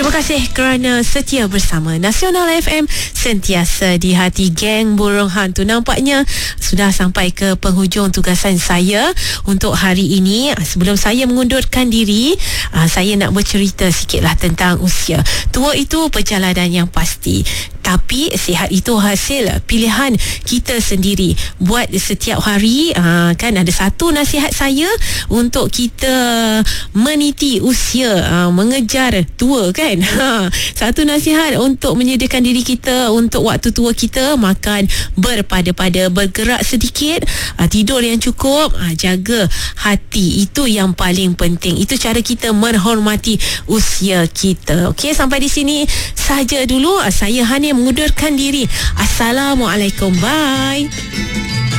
Terima kasih kerana setia bersama Nasional FM, sentiasa di hati geng burung hantu. Nampaknya sudah sampai ke penghujung tugasan saya untuk hari ini. Sebelum saya mengundurkan diri, saya nak bercerita sikitlah tentang usia. Tua itu perjalanan yang pasti, tapi sihat itu hasil pilihan kita sendiri. Buat setiap hari, kan ada satu nasihat saya untuk kita meniti usia, mengejar tua kan. Satu nasihat untuk menyediakan diri kita untuk waktu tua kita: makan berpada-pada, bergerak sedikit, tidur yang cukup, jaga hati. Itu yang paling penting. Itu cara kita menghormati usia kita. Okey, sampai di sini sahaja dulu. Saya Hani mengundurkan diri. Assalamualaikum. Bye.